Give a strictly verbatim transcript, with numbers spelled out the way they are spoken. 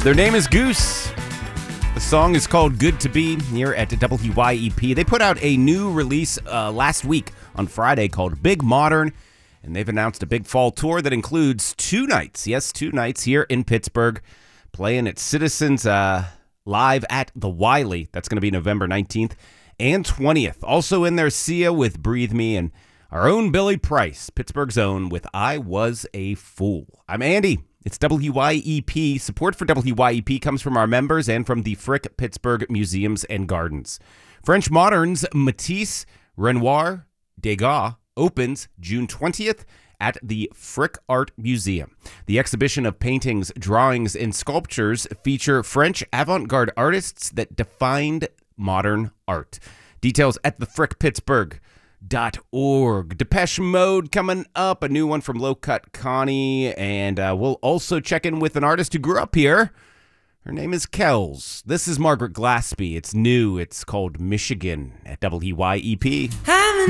Their name is Goose. The song is called Good to Be here at W Y E P. They put out a new release uh, last week on Friday called Big Modern, and they've announced a big fall tour that includes two nights. Yes, two nights here in Pittsburgh, playing at Citizens uh, live at the Wiley. That's going to be November nineteenth and twentieth. Also in there, Sia with Breathe Me, and our own Billy Price, Pittsburgh's own, with I Was a Fool. I'm Andy. It's W Y E P. Support for W Y E P comes from our members and from the Frick Pittsburgh Museums and Gardens. French Modern's Matisse Renoir Degas opens June twentieth at the Frick Art Museum. The exhibition of paintings, drawings, and sculptures feature French avant-garde artists that defined modern art. Details at the Frick Pittsburgh. Dot org. Depeche Mode coming up, a new one from Low Cut Connie, and uh, we'll also check in with an artist who grew up here. Her name is Kells. This is Margaret Glaspie. It's new. It's called Michigan at W Y E P. Hi.